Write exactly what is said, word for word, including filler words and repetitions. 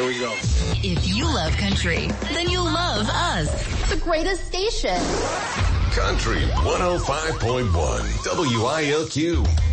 we go. If you love country, then you love us. The greatest station. Country one oh five point one W I L Q.